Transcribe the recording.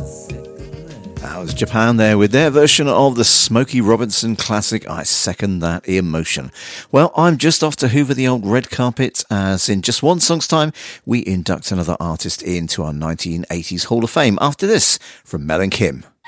That was Japan there with their version of the Smokey Robinson classic, I Second That Emotion. Well, I'm just off to hoover the old red carpet as in just one song's time, we induct another artist into our 1980s Hall of Fame after this from Mel and Kim.